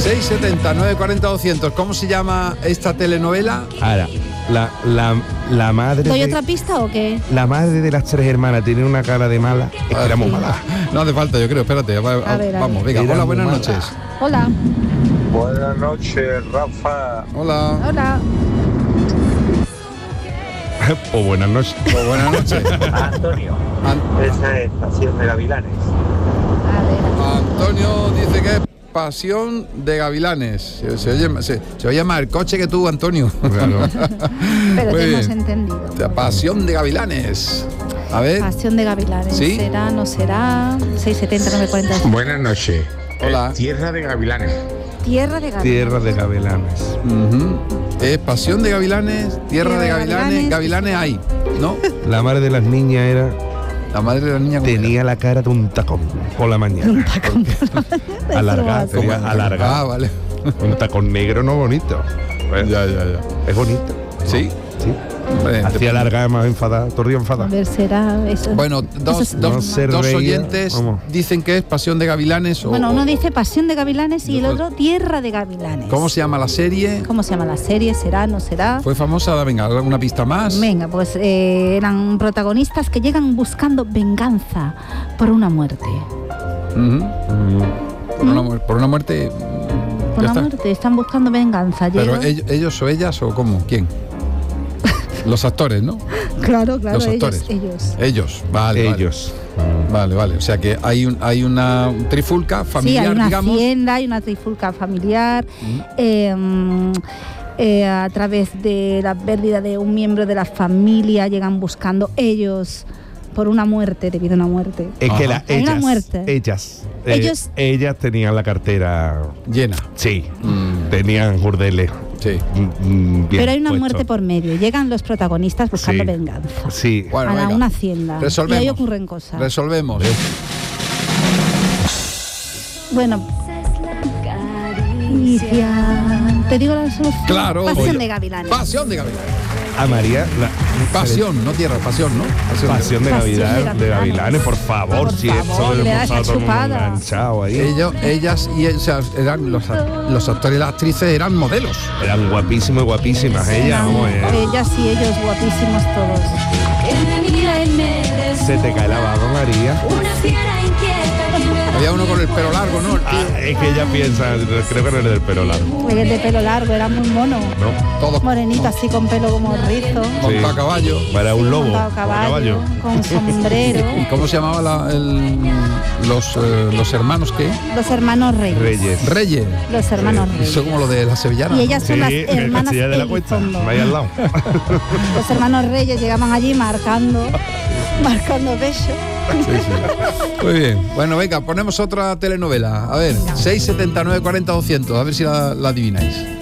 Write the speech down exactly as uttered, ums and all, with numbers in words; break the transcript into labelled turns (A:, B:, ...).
A: seis setenta, nueve cuarenta, doscientos. ¿Cómo se llama esta telenovela?
B: Ahora, la, la, la madre
C: ¿Doy
B: de,
C: otra pista o qué?
B: la madre de las tres hermanas tiene una cara de mala. Es que era muy mala.
A: No hace falta, yo creo. Espérate, va-
C: A ver, a
A: vamos,
C: ver.
A: venga.
B: Era
A: Hola,
B: muy
A: buenas
B: mala.
A: noches.
C: Hola.
D: Buenas noches, Rafa.
A: Hola.
C: Hola.
B: O buenas noches.
A: Pues buenas noches.
D: Antonio,
A: An-
D: esa es Pasión de Gavilanes.
C: A ver.
A: Antonio dice que es Pasión de Gavilanes. Se, se oye, se, se oye más el coche que tú, Antonio.
B: Claro.
C: Pero
A: Muy
C: te hemos
A: bien.
C: entendido.
A: La Pasión de Gavilanes. A ver.
C: Pasión de Gavilanes.
A: ¿Sí?
C: ¿Será, no será? seis setenta, nueve cuarenta.
E: Buenas noches.
A: Hola.
E: Eh, Tierra de Gavilanes.
C: Tierra de Gavilanes.
B: Tierra de Gavilanes.
A: Ujú. Es Pasión de Gavilanes, Tierra de Gavilanes. Gavilanes hay, ¿no?
B: La madre de las niñas era
A: La madre de la niña. ¿cómo
B: tenía la cara de un tacón por la mañana.
C: Un tacón.
B: Alargada,
C: Eso
B: tenía
A: era?
B: alargada.
A: Ah, vale.
B: Un tacón negro no bonito. Pues,
A: Ya, ya, ya.
B: es bonito.
A: ¿Sí?
B: Sí.
A: Hombre, te-
B: Hacía larga más enfadada, todo el día
C: A
B: enfadada.
C: ver, será eso.
A: Bueno,
C: Eso
A: dos,
C: es-
A: dos,
B: No se
A: dos
B: reía,
A: oyentes
B: vamos.
A: dicen que es Pasión de Gavilanes. O,
C: Bueno, uno dice Pasión de Gavilanes y el
A: Yo-
C: otro Tierra de Gavilanes.
A: ¿Cómo se llama la serie?
C: ¿Cómo se llama la serie? ¿Será, no será?
A: ¿Fue famosa? Venga, ¿alguna pista más?
C: Venga, pues eh, eran protagonistas que llegan buscando venganza por una muerte.
A: Ujú.
B: Mm.
A: Por, una, mu- por una muerte.
C: Por
A: ya
C: una
A: está.
C: muerte, están buscando venganza.
A: Pero
C: Llegan-
A: ellos, ellos o ellas o cómo, ¿quién? Los actores, ¿no?
C: Claro, claro,
A: Los
C: ellos,
A: actores.
C: ellos.
A: Ellos, vale.
B: Ellos.
A: Vale, vale, vale. O sea que hay un, hay una trifulca
C: Sí,
A: familiar,
C: hay una
A: digamos.
C: hacienda, hay una trifulca familiar.
A: Mm.
C: eh, mm, eh, a través de la pérdida de un miembro de la familia llegan buscando ellos por una muerte, debido a una muerte.
B: Es que
A: Ajá.
B: la,
C: Hay una
B: ellas,
C: muerte.
B: ellas, eh,
C: Ellos-
B: ellas tenían la cartera,
A: Llena.
B: sí,
A: Mm.
B: tenían burdeles.
A: Sí.
B: mm, mm, bien
C: Pero hay una
B: puestos.
C: muerte por medio. Llegan los protagonistas buscando
B: Sí.
C: venganza.
B: Sí,
A: Bueno,
C: a la-
A: venga.
C: una hacienda.
A: Resolvemos.
C: Y ahí ocurren cosas.
A: Resolvemos.
C: Bueno. Inicia- Te digo la solución.
A: Claro.
C: Pasión
A: Oye.
C: de Gavilanes.
A: Pasión de Gavilanes.
B: a María, la,
A: Pasión, no tierra, pasión, ¿no?
B: pasión de,
C: Pasión de
B: Navidad, de
C: Gavilanes.
B: Gavilanes, por favor,
C: Por
B: si
C: favor,
B: eso
C: le
B: hemos
C: da esa
B: estado todo el mundo
C: chupada.
B: enganchado ahí.
A: Ellos, ellas y o sea, eran los, los actores y las actrices eran modelos.
B: Eran guapísimos y guapísimas ellas,
C: Eran-
B: vamos, eh.
C: Ellas y ellos guapísimos todos.
B: Se te cae la baba, María.
A: Había uno con el pelo largo, ¿no?
B: Ah, es que ella piensa, creo que no eres del pelo largo.
C: El de pelo largo, era muy mono.
B: ¿No?
A: Todos
C: Morenito así con pelo como rizo.
A: montado a caballo.
B: Para un lobo,
C: montado a
B: para
C: caballo, con sombrero.
A: ¿Y cómo se llamaban la- el- los, eh, los hermanos qué?
C: Los hermanos Reyes.
B: Reyes.
A: Reyes.
C: Los hermanos Reyes.
A: Eso como lo de la sevillana.
C: Y ellas son las
B: en
C: hermanas
B: Castilla de la Cuesta,
C: Elizondo.
B: vaya al lado.
C: Los hermanos Reyes llegaban allí marcando, marcando pecho.
A: Sí, sí. Muy bien. Bueno, venga, ponemos otra telenovela. A ver, seis setenta, nueve cuarenta, doscientos. A ver si la, la adivináis.